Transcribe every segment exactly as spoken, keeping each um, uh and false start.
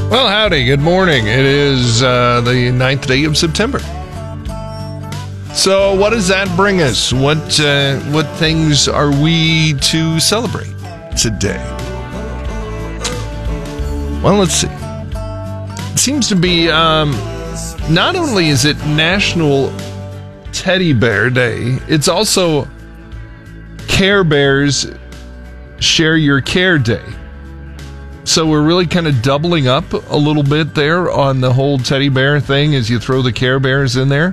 Well, howdy, good morning. It is uh, the ninth day of September. So what does that bring us? What uh, what things are we to celebrate today? Well, let's see. It seems to be, um, not only is it National Teddy Bear Day, it's also Care Bears Share Your Care Day. So we're really kind of doubling up a little bit there on the whole teddy bear thing as you throw the Care Bears in there.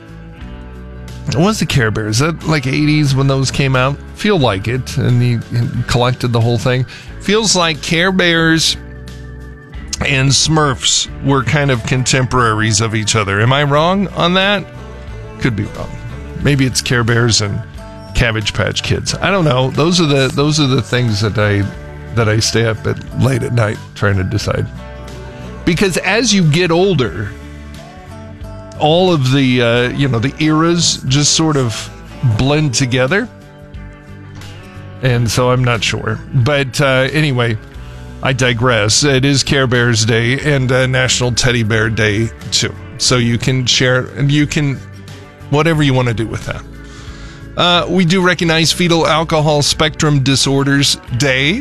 What was the Care Bears? Is that like eighties when those came out? Feel like it. And he collected the whole thing. Feels like Care Bears and Smurfs were kind of contemporaries of each other. Am I wrong on that? Could be wrong. Maybe it's Care Bears and Cabbage Patch Kids. I don't know. Those are the those are the things that I that I stay up at late at night trying to decide. Because as you get older, all of the uh, you know the eras just sort of blend together, and so I'm not sure. But uh, anyway, I digress. It is Care Bears Day and uh, National Teddy Bear Day too. So you can share and you can whatever you want to do with that. Uh, we do recognize Fetal Alcohol Spectrum Disorders Day.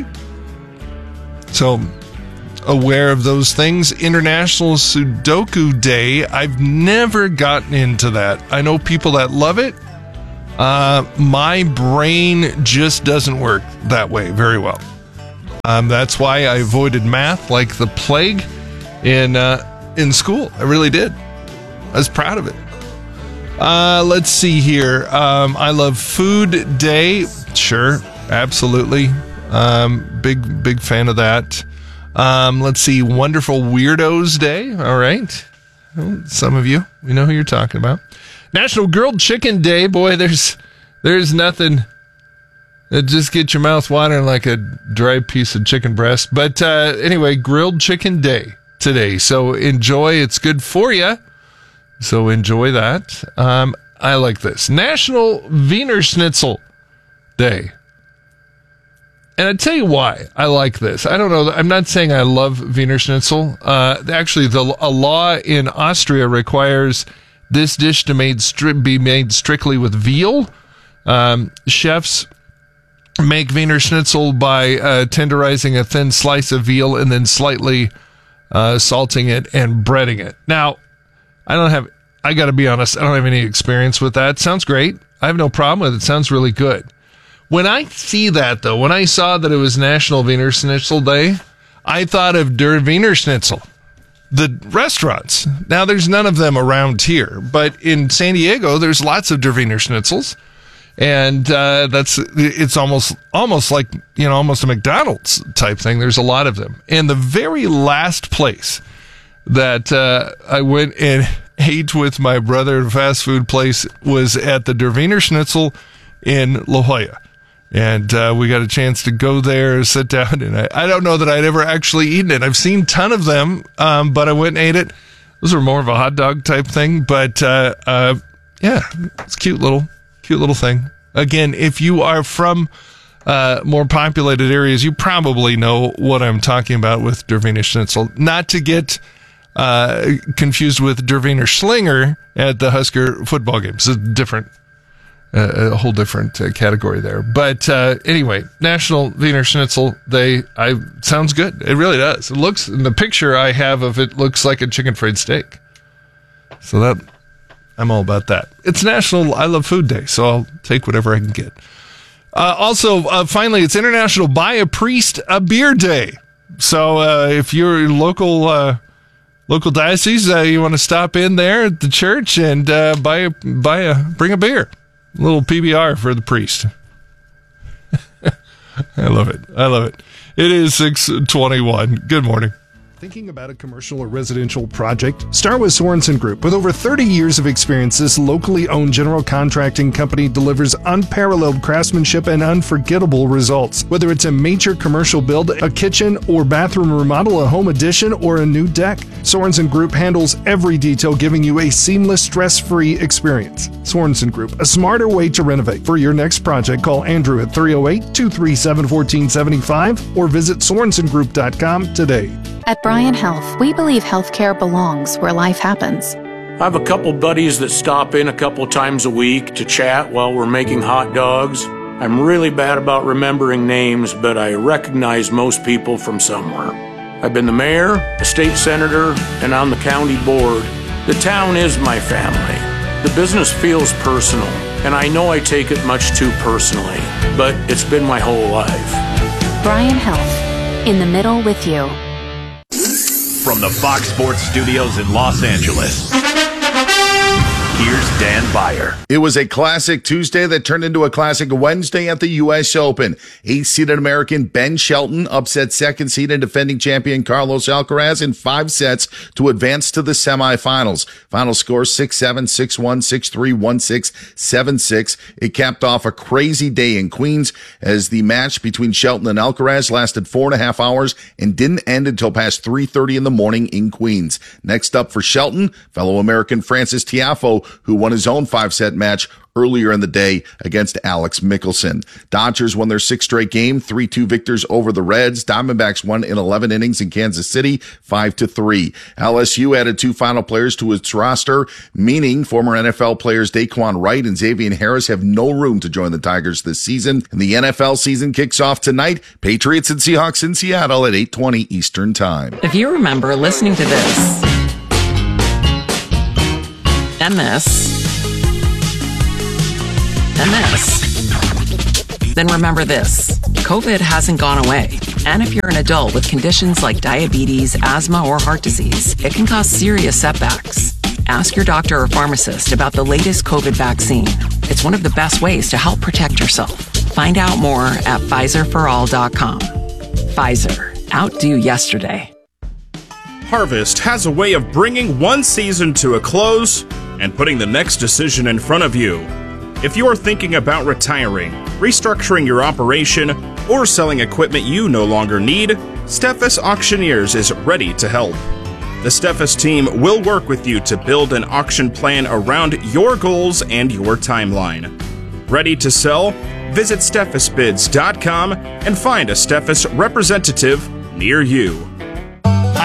So, aware of those things. International Sudoku Day. I've never gotten into that. I know people that love it. Uh, my brain just doesn't work that way very well. Um, that's why I avoided math like the plague in uh, in school. I really did. I was proud of it. Uh, let's see here. Um, I love Food Day. Sure, absolutely. Um, big, big fan of that. Um, let's see. Wonderful Weirdos Day. All right. Well, some of you, we know who you're talking about. National Grilled Chicken Day. Boy, there's, there's nothing that just gets your mouth watering like a dry piece of chicken breast. But, uh, anyway, Grilled Chicken Day today. So enjoy. It's good for you. So enjoy that. Um, I like this. National Wiener Schnitzel Day. And I tell you why I like this. I don't know. I'm not saying I love Wiener Schnitzel. Uh, actually, the a law in Austria requires this dish to made stri- be made strictly with veal. Um, chefs make Wiener Schnitzel by uh, tenderizing a thin slice of veal and then slightly uh, salting it and breading it. Now, I don't have. I got to be honest. I don't have any experience with that. Sounds great. I have no problem with it. It sounds really good. When I see that, though, when I saw that it was National Wiener Schnitzel Day, I thought of Der Wiener Schnitzel, the restaurants. Now, there's none of them around here, but in San Diego, there's lots of Der Wiener Schnitzels, and uh, that's it's almost almost like, you know, almost a McDonald's type thing. There's a lot of them. And the very last place that uh, I went and ate with my brother at a fast food place was at the Der Wiener Schnitzel in La Jolla. And uh, we got a chance to go there, sit down, and I, I don't know that I'd ever actually eaten it. I've seen a ton of them, um, but I went and ate it. Those were more of a hot dog type thing, but uh, uh, yeah, it's a cute little, cute little thing. Again, if you are from uh, more populated areas, you probably know what I'm talking about with Der Wiener Schnitzel. Not to get uh, confused with Der Wiener Schlinger at the Husker football games. It's different. Uh, a whole different uh, category there. But uh, anyway, National Wiener Schnitzel Day, I sounds good. It really does. It looks, in the picture I have of it, looks like a chicken fried steak. So that, I'm all about that. It's National I Love Food Day, so I'll take whatever I can get. Uh, also, uh, finally, it's International Buy a Priest a Beer Day. So uh, if you're local... Uh, Local diocese, uh, you want to stop in there at the church and uh, buy a, buy a, bring a beer. A little P B R for the priest. I love it. I love it. It is six twenty-one. Good morning. Thinking about a commercial or residential project? Start with Sorensen Group. With over thirty years of experience, this locally owned general contracting company delivers unparalleled craftsmanship and unforgettable results. Whether it's a major commercial build, a kitchen or bathroom remodel, a home addition, or a new deck, Sorensen Group handles every detail, giving you a seamless, stress-free experience. Sorensen Group, a smarter way to renovate. For your next project, call Andrew at three oh eight, two three seven, one four seven five or visit sorensen group dot com today. At Bryan Health, we believe healthcare belongs where life happens. I have a couple buddies that stop in a couple times a week to chat while we're making hot dogs. I'm really bad about remembering names, but I recognize most people from somewhere. I've been the mayor, a state senator, and on the county board. The town is my family. The business feels personal, and I know I take it much too personally, but it's been my whole life. Bryan Health, in the middle with you. From the Fox Sports Studios in Los Angeles, here's Dan Beyer. It was a classic Tuesday that turned into a classic Wednesday at the U S Open. Eighth-seeded American Ben Shelton upset second-seeded defending champion Carlos Alcaraz in five sets to advance to the semifinals. Final score six seven, six one, six three, one six, seven six. It capped off a crazy day in Queens as the match between Shelton and Alcaraz lasted four and a half hours and didn't end until past three thirty in the morning in Queens. Next up for Shelton, fellow American Francis Tiafoe, who won his own five-set match earlier in the day against Alex Mickelson. Dodgers won their sixth straight game, three two victors over the Reds. Diamondbacks won in eleven innings in Kansas City, five to three. L S U added two final players to its roster, meaning former N F L players Daquan Wright and Xavier Harris have no room to join the Tigers this season. And the N F L season kicks off tonight. Patriots and Seahawks in Seattle at eight twenty Eastern Time. If you remember listening to this and this and this, then remember this. COVID hasn't gone away. And if you're an adult with conditions like diabetes, asthma, or heart disease, it can cause serious setbacks. Ask your doctor or pharmacist about the latest COVID vaccine. It's one of the best ways to help protect yourself. Find out more at Pfizer for all dot com. Pfizer. Outdo yesterday. Harvest has a way of bringing one season to a close and putting the next decision in front of you. If you're thinking about retiring, restructuring your operation, or selling equipment you no longer need, Steffes Auctioneers is ready to help. The Steffes team will work with you to build an auction plan around your goals and your timeline. Ready to sell? Visit Steffes Bids dot com and find a Steffes representative near you.